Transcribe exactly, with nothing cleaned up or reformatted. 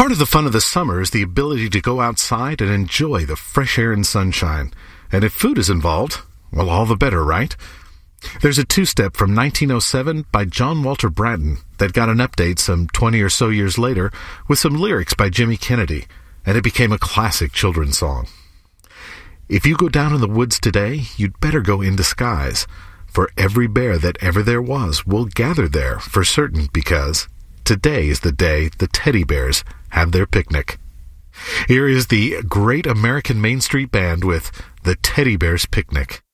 Part of the fun of the summer is the ability to go outside and enjoy the fresh air and sunshine. And if food is involved, well, all the better, right? There's a two-step from nineteen oh seven by John Walter Bratton that got an update some twenty or so years later with some lyrics by Jimmy Kennedy, and it became a classic children's song. If you go down in the woods today, you'd better go in disguise, for every bear that ever there was will gather there for certain, because today is the day the teddy bears have their picnic. Here is the Great American Main Street Band with the Teddy Bears Picnic.